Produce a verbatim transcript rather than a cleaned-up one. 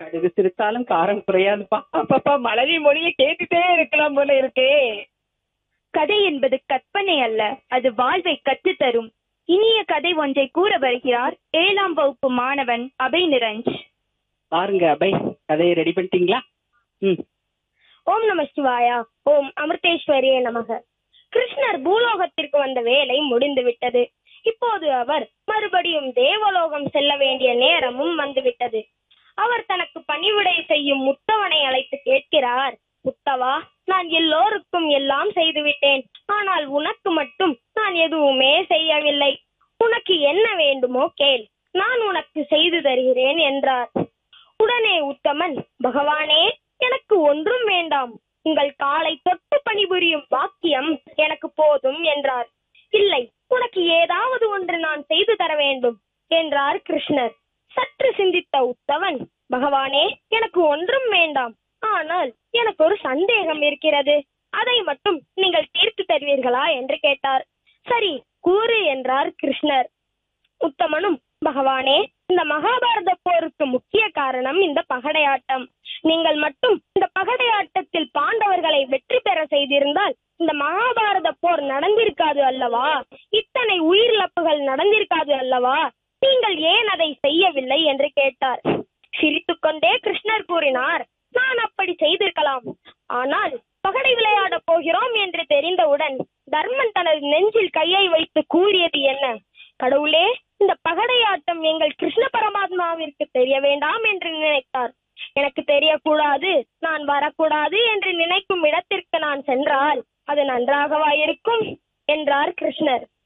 கடுகு சிரித்தாலும் காரம் குறையாதுப்பா. அப்பப்பா மழலை மொழியை கேட்டுட்டே இருக்கலாம் போல இருக்கே. கதை என்பது கற்பனை அல்ல, அது வாழ்வை கற்றுத்தரும். இனிய கதை ஒன்றை கூற வருகிறார் ஏழாம் வகுப்பு மாணவன் அபய் நிரஞ்ச். பாருங்க அபய், கதையை ரெடி பண்ணிட்டீங்களா? ம். ஓம் நம சிவாயா. ஓம் அமிர்தேஸ்வரியே நமக. கிருஷ்ணர் பூலோகத்திற்கு வந்த வேலை முடிந்து விட்டது. இப்போது அவர் மறுபடியும் தேவலோகம் செல்ல வேண்டிய நேரமும் வந்துவிட்டது. அவர் தனக்கு பணிவிடை செய்யும் முத்தவனை அழைத்து கேட்கிறார், முத்தவா, நான் எல்லோருக்கும் எல்லாம் செய்துவிட்டேன், ஆனால் உனக்கு மட்டும் நான் எதுவுமே செய்யவில்லை. உனக்கு என்ன வேண்டுமோ கேள், நான் உனக்கு செய்து தருகிறேன் என்றார். உடனே உத்தமன், பகவானே, எனக்கு ஒன்றும் வேண்டாம், உங்கள் காலை தொட்டு பணிபுரியும் வாக்கியம் எனக்கு போதும் என்றார். இல்லை, உனக்கு ஏதாவது ஒன்று நான் செய்து தர வேண்டும் என்றார் கிருஷ்ணர். சற்று சிந்தித்த உத்தவன், பகவானே, எனக்கு ஒன்றும் வேண்டாம், ஆனால் எனக்கு ஒரு சந்தேகம் இருக்கிறது, அதை மட்டும் நீங்கள் தீர்த்து தருவீர்களா என்று கேட்டார். சரி, கூறு என்றார் கிருஷ்ணர். உத்தமனும், பகவானே, இந்த மகாபாரத போருக்கு முக்கிய காரணம் இந்த பகடையாட்டம். நீங்கள் மட்டும் இந்த பகடையாட்டத்தில் பாண்டவர்களை வெற்றி பெற செய்திருந்தால் இந்த மகாபாரத போர் நடந்திருக்காது அல்லவா? இத்தனை உயிரிழப்புகள் நடந்திருக்காது அல்லவா? நீங்கள் ஏன் அதை செய்யவில்லை என்று கேட்டார். சிரித்துக்கொண்டே கிருஷ்ணர் கூறினார், நான் அப்படி செய்திருக்கலாம், ஆனால் பகடை விளையாட போகிறோம் என்று தெரிந்தவுடன் தர்மன் தனது நெஞ்சில் கையை வைத்து கூறியது என்ன? கடவுளே, இந்த பகடையாட்டம் எங்கள் கிருஷ்ண பரமாத்மாவிற்கு தெரிய வேண்டாம் என்று நினைத்தார். எனக்கு தெரியக்கூடாது, நான் வரக்கூடாது என்று நினைக்கும் இடத்திற்கு நான் சென்றால் அது நன்றாகவா இருக்கும் என்றார் கிருஷ்ணர்.